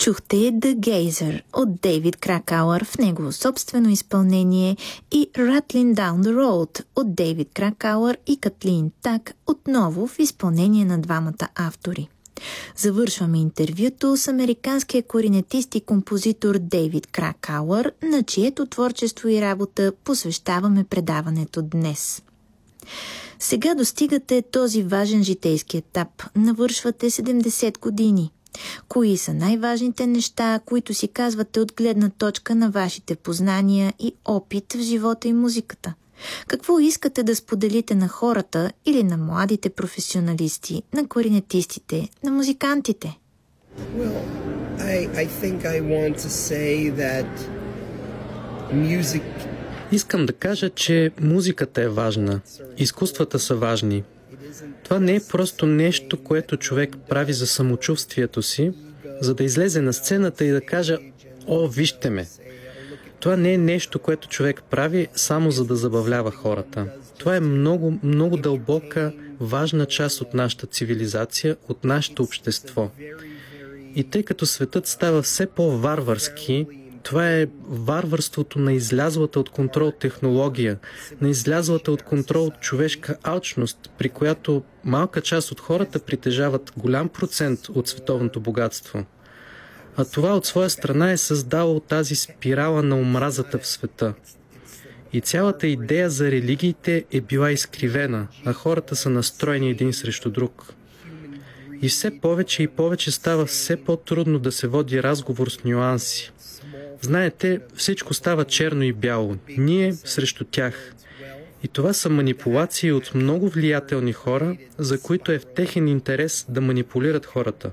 Чухте The Gazer от Дейвид Кракауър в негово собствено изпълнение и Rattling Down the Road от Дейвид Кракауър и Катлин Так, отново в изпълнение на двамата автори. Завършваме интервюто с американския кларинетист и композитор Дейвид Кракауър, на чието творчество и работа посвещаваме предаването днес. Сега достигате този важен житейски етап. Навършвате 70 години. Кои са най-важните неща, които си казвате от гледна точка на вашите познания и опит в живота и музиката? Какво искате да споделите на хората или на младите професионалисти, на кларинетистите, на музикантите? Well, I think I want to say that music... Искам да кажа, че музиката е важна, изкуствата са важни. Това не е просто нещо, което човек прави за самочувствието си, за да излезе на сцената и да каже: "О, вижте ме!" Това не е нещо, което човек прави само за да забавлява хората. Това е много, много дълбока, важна част от нашата цивилизация, от нашето общество. И тъй като светът става все по-варварски, това е варварството на излязлата от контрол технология, на излязлата от контрол човешка алчност, при която малка част от хората притежават голям процент от световното богатство. А това от своя страна е създало тази спирала на омразата в света. И цялата идея за религиите е била изкривена, а хората са настроени един срещу друг. И все повече и повече става все по-трудно да се води разговор с нюанси. Знаете, всичко става черно и бяло. Ние срещу тях. И това са манипулации от много влиятелни хора, за които е в техен интерес да манипулират хората.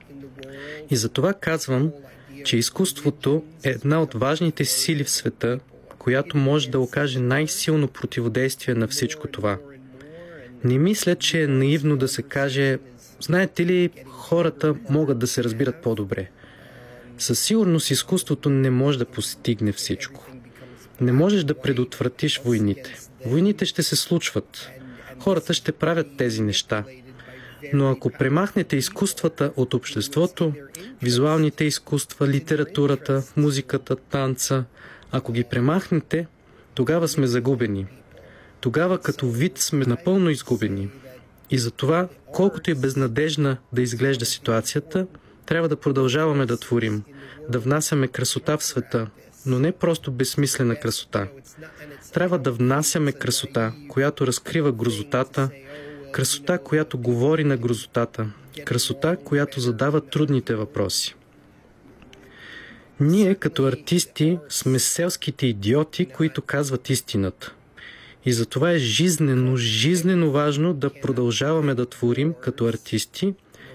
И затова казвам, че изкуството е една от важните сили в света, която може да окаже най-силно противодействие на всичко това. Не мисля, че е наивно да се каже: "Знаете ли, хората могат да се разбират по-добре." Със сигурност изкуството не може да постигне всичко. Не можеш да предотвратиш войните. Войните ще се случват. Хората ще правят тези неща. Но ако премахнете изкуствата от обществото, визуалните изкуства, литературата, музиката, танца, ако ги премахнете, тогава сме загубени. Тогава като вид сме напълно изгубени. И затова, колкото и безнадежна да изглежда ситуацията, трябва да продължаваме да творим, да внасяме красота в света, но не просто безсмислена красота. Трябва да внасяме красота, която разкрива грозотата, красота, която говори на грозотата, красота, която задава трудните въпроси. Ние, като артисти, сме селските идиоти, които казват истината. И затова е жизнено важно да продължаваме да творим като артисти